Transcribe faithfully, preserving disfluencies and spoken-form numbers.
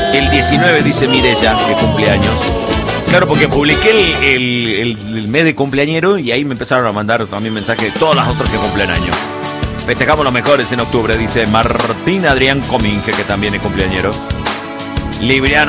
El diecinueve, dice Mireya, que cumpleaños. Claro, porque publiqué el, el, el, el mes de cumpleañero y ahí me empezaron a mandar también mensajes de todos los otros que cumplen años. Festejamos los mejores en octubre, dice Martín Adrián Cominge, que también es cumpleañero. Libriano